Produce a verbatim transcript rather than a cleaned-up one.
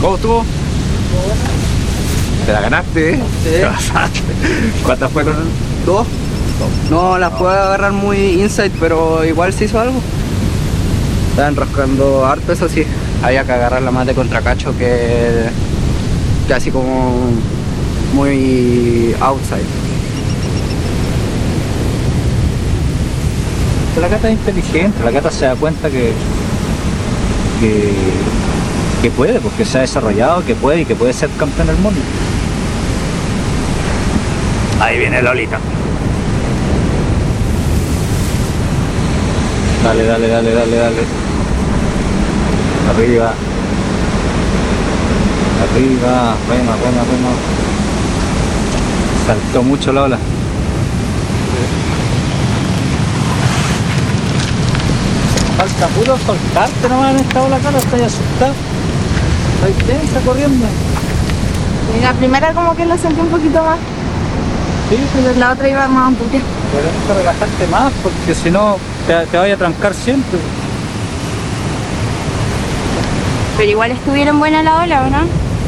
¿Cómo estuvo? Te la ganaste, ¿eh? Sí. Te pasaste. ¿Cuántas fueron? Dos. No las puedo agarrar muy inside, pero igual se hizo algo. Estaba enroscando harto, eso sí. Había que agarrarla más de contracacho que, que así como muy outside. La Cata es inteligente, la Cata se da cuenta que, que, que puede, porque se ha desarrollado, que puede y que puede ser campeón del mundo. Ahí viene Lolita. Dale, dale, dale, dale, dale. Arriba. Arriba. Buena, buena, buena. Saltó mucho la ola. Falta puro soltarte nomás en esta ola, cara, estoy asustado. Estoy tensa corriendo. Y la primera como que la sentí un poquito más, Sí, pero la otra iba más amplia. pero tienes que relajarte más porque si no te, te vaya a trancar siempre. Pero igual estuvieron buenas la ola, ¿o no?